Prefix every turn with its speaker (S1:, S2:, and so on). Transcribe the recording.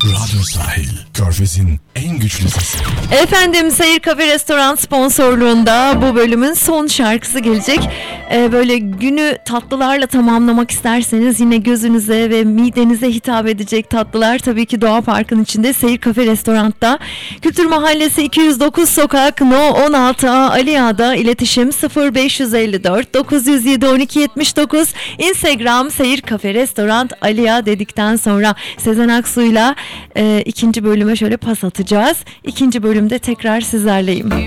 S1: Radyo Sahil, Körfez'in en güçlü sesi.
S2: Efendim, Seyir Kafe Restoran sponsorluğunda bu bölümün son şarkısı gelecek. Böyle günü tatlılarla tamamlamak isterseniz, yine gözünüze ve midenize hitap edecek tatlılar tabii ki Doğa Park'ın içinde Seyir Kafe Restoran'ta. Kültür Mahallesi 209 Sokak No 16A Ali Ağa'da. İletişim 0554 907 1279. Instagram Seyir Kafe Restoran Ali Ağa dedikten sonra Sezen Aksu'yla ikinci bölüme şöyle pas atacağız. İkinci bölümde tekrar sizlerleyim.